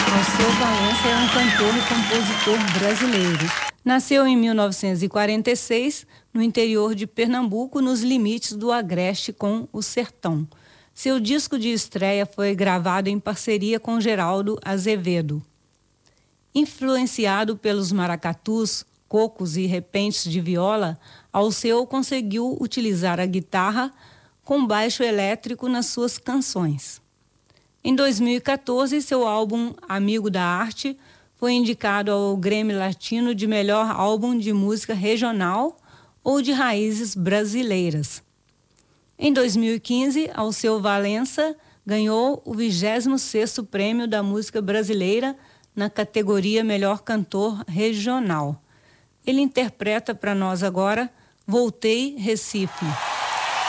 Alceu Valença é um cantor e compositor brasileiro. Nasceu em 1946, no interior de Pernambuco, nos limites do Agreste com o Sertão. Seu disco de estreia foi gravado em parceria com Geraldo Azevedo. Influenciado pelos maracatus, cocos e repentes de viola, Alceu conseguiu utilizar a guitarra com baixo elétrico nas suas canções. Em 2014, seu álbum Amigo da Arte foi indicado ao Grammy Latino de melhor álbum de música regional ou de raízes brasileiras. Em 2015, Alceu Valença ganhou o 26º Prêmio da Música Brasileira na categoria Melhor Cantor Regional. Ele interpreta para nós agora Voltei, Recife.